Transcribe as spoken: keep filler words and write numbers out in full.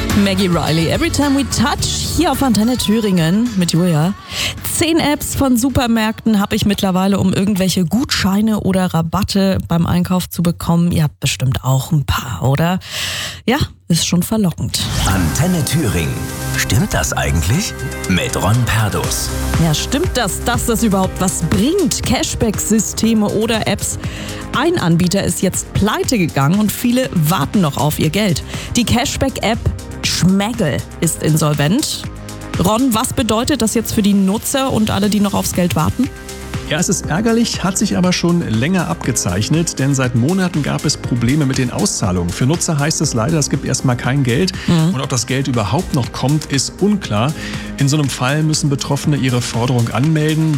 Maggie Riley, Every Time We Touch, hier auf Antenne Thüringen mit Julia. Zehn Apps von Supermärkten habe ich mittlerweile, um irgendwelche Gutscheine oder Rabatte beim Einkauf zu bekommen. Ihr habt bestimmt auch ein paar, oder? Ja, ist schon verlockend. Antenne Thüringen. Stimmt das eigentlich? Mit Ron Perdus. Ja, stimmt das, dass das überhaupt was bringt? Cashback-Systeme oder Apps? Ein Anbieter ist jetzt pleite gegangen und viele warten noch auf ihr Geld. Die Cashback-App Schmäggle ist insolvent. Ron, was bedeutet das jetzt für die Nutzer und alle, die noch aufs Geld warten? Ja, es ist ärgerlich, hat sich aber schon länger abgezeichnet, denn seit Monaten gab es Probleme mit den Auszahlungen. Für Nutzer heißt es leider, es gibt erstmal kein Geld mhm. und ob das Geld überhaupt noch kommt, ist unklar. In so einem Fall müssen Betroffene ihre Forderung anmelden.